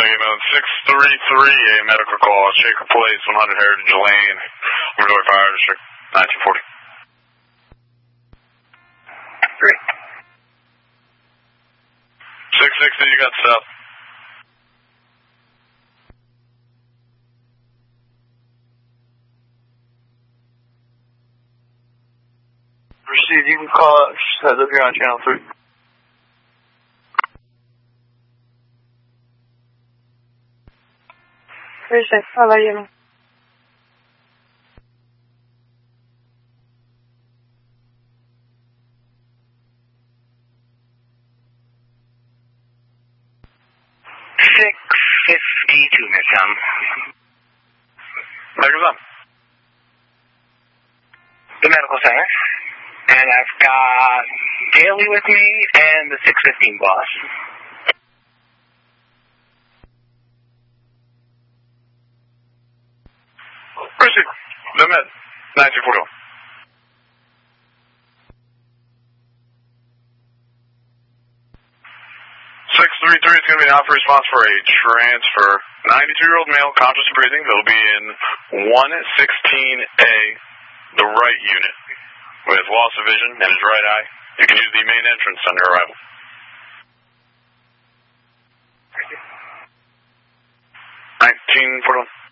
Negative 633, a medical call, Shaker Place, 100 Heritage Lane, Missouri Fire District, 1940. Great. 660, you got south. Received, you can call us. Heads up here on channel 3. Appreciate it. I'll let you know. Miss Tom. Medical on. The medical center. And I've got Daly with me and the 615 boss. Proceed. The med. 1941. 633 is going to be an offer response for a transfer. 92-year-old male, conscious and breathing. They'll be in 116A, the right unit, with loss of vision in his right eye. You can use the main entrance on your arrival. 1941.